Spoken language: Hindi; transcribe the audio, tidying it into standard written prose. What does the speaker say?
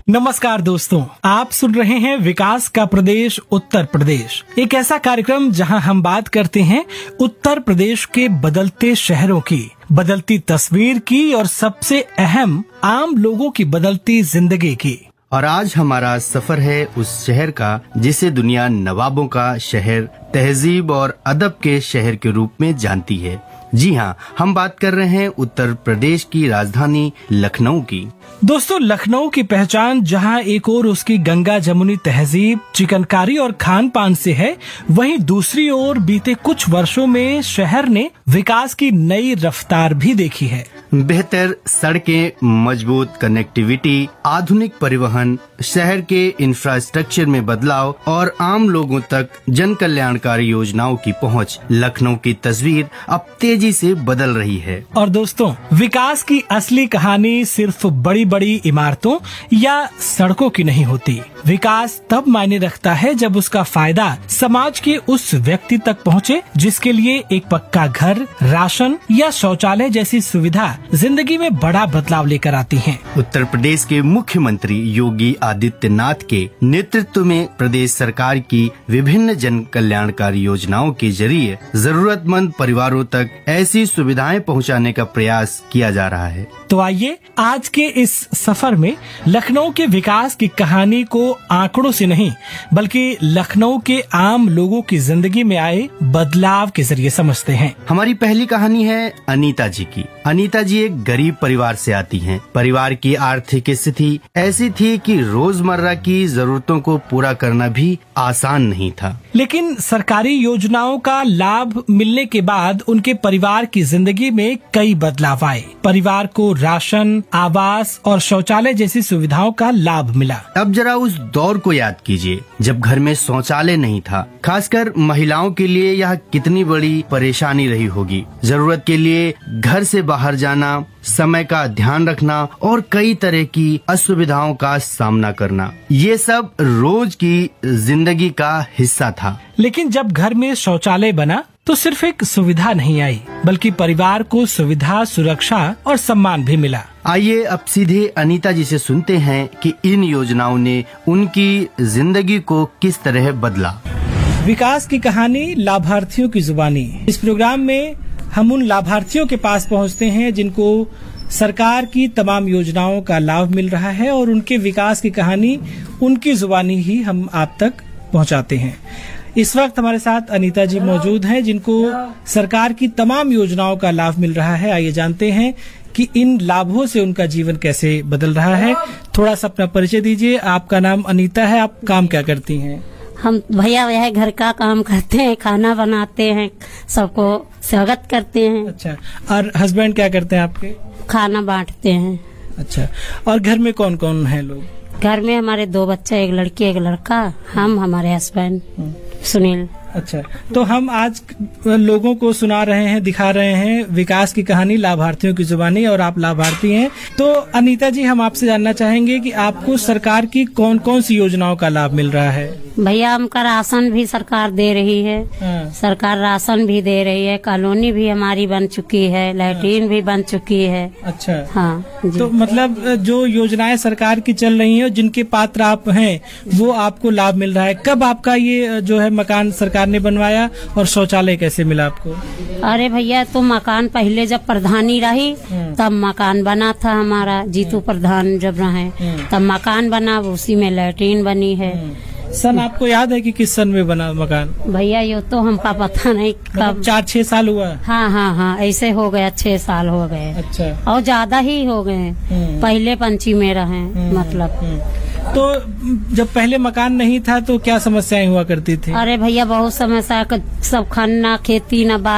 नमस्कार दोस्तों, आप सुन रहे हैं विकास का प्रदेश उत्तर प्रदेश, एक ऐसा कार्यक्रम जहां हम बात करते हैं उत्तर प्रदेश के बदलते शहरों की, बदलती तस्वीर की और सबसे अहम आम लोगों की बदलती जिंदगी की। और आज हमारा सफर है उस शहर का जिसे दुनिया नवाबों का शहर, तहजीब और अदब के शहर के रूप में जानती है। जी हाँ, हम बात कर रहे हैं उत्तर प्रदेश की राजधानी लखनऊ की। दोस्तों, लखनऊ की पहचान जहां एक ओर उसकी गंगा जमुनी तहजीब, चिकनकारी और खान पान से है, वहीं दूसरी ओर बीते कुछ वर्षों में शहर ने विकास की नई रफ्तार भी देखी है। बेहतर सड़कें, मजबूत कनेक्टिविटी, आधुनिक परिवहन, शहर के इंफ्रास्ट्रक्चर में बदलाव और आम लोगों तक जन कल्याणकारी योजनाओं की पहुंच, लखनऊ की तस्वीर अब तेजी से बदल रही है। और दोस्तों, विकास की असली कहानी सिर्फ बड़ी बड़ी इमारतों या सड़कों की नहीं होती। विकास तब मायने रखता है जब उसका फायदा समाज के उस व्यक्ति तक पहुंचे जिसके लिए एक पक्का घर, राशन या शौचालय जैसी सुविधा जिंदगी में बड़ा बदलाव लेकर आती हैं। उत्तर प्रदेश के मुख्यमंत्री योगी आदित्यनाथ के नेतृत्व में प्रदेश सरकार की विभिन्न जन कल्याणकारी योजनाओं के जरिए जरूरतमंद परिवारों तक ऐसी सुविधाएं पहुंचाने का प्रयास किया जा रहा है। तो आइए आज के इस सफर में लखनऊ के विकास की कहानी को आंकड़ों से नहीं बल्कि लखनऊ के आम लोगों की जिंदगी में आए बदलाव के जरिए समझते हैं। हमारी पहली कहानी है अनीता जी की। अनीता जी एक गरीब परिवार से आती हैं। परिवार की आर्थिक स्थिति ऐसी थी कि रोजमर्रा की जरूरतों को पूरा करना भी आसान नहीं था, लेकिन सरकारी योजनाओं का लाभ मिलने के बाद उनके परिवार की जिंदगी में कई बदलाव आए। परिवार को राशन, आवास और शौचालय जैसी सुविधाओं का लाभ मिला। अब जरा उस दौर को याद कीजिए जब घर में शौचालय नहीं था। खासकर महिलाओं के लिए यह कितनी बड़ी परेशानी रही होगी। जरूरत के लिए घर से बाहर जाना, समय का ध्यान रखना और कई तरह की असुविधाओं का सामना करना, ये सब रोज की जिंदगी का हिस्सा था। लेकिन जब घर में शौचालय बना तो सिर्फ एक सुविधा नहीं आई, बल्कि परिवार को सुविधा, सुरक्षा और सम्मान भी मिला। आइए अब सीधे अनीता जी से सुनते हैं कि इन योजनाओं ने उनकी जिंदगी को किस तरह बदला। विकास की कहानी लाभार्थियों की जुबानी। इस प्रोग्राम में हम उन लाभार्थियों के पास पहुंचते हैं जिनको सरकार की तमाम योजनाओं का लाभ मिल रहा है और उनके विकास की कहानी उनकी जुबानी ही हम आप तक पहुंचाते हैं। इस वक्त हमारे साथ अनीता जी मौजूद हैं जिनको सरकार की तमाम योजनाओं का लाभ मिल रहा है। आइए जानते हैं कि इन लाभों से उनका जीवन कैसे बदल रहा है। थोड़ा सा अपना परिचय दीजिए। आपका नाम अनीता है, आप काम क्या करती हैं? हम भैया यह घर का काम करते हैं, खाना बनाते हैं, सबको स्वागत करते हैं। अच्छा, और हस्बैंड क्या करते हैं आपके? खाना बांटते हैं। अच्छा, और घर में कौन कौन है लोग? घर में हमारे 2 बच्चे, एक लड़की एक लड़का, हम, हमारे हस्बैंड सुनील। अच्छा, तो हम आज लोगों को सुना रहे हैं, दिखा रहे हैं विकास की कहानी लाभार्थियों की जुबानी, और आप लाभार्थी हैं। तो अनीता जी, हम आपसे जानना चाहेंगे कि आपको सरकार की कौन कौन सी योजनाओं का लाभ मिल रहा है? भैया हमका राशन भी सरकार दे रही है। सरकार राशन भी दे रही है, कॉलोनी भी हमारी बन चुकी है, लैट्रिन भी बन चुकी है। अच्छा, हाँ जी। तो मतलब जो योजनाएं सरकार की चल रही हैं, जिनके पात्र आप हैं, वो आपको लाभ मिल रहा है। कब आपका ये जो है मकान सरकार ने बनवाया और शौचालय कैसे मिला आपको? अरे भैया, तो मकान पहले जब प्रधानी रही तब मकान बना था हमारा, जीतू प्रधान जब रहे तब मकान बना, उसी में लैट्रिन बनी है। सन आपको याद है कि किस सन में बना मकान? भैया ये तो हमका पता नहीं कब। 4-6 साल हुआ? हाँ, ऐसे हो गया, 6 साल हो गए। अच्छा, और ज्यादा ही हो गए। पहले पंची में रहे मतलब। तो जब पहले मकान नहीं था तो क्या समस्याएं हुआ करती थी? अरे भैया, बहुत समस्या, सब खन्ना खेती न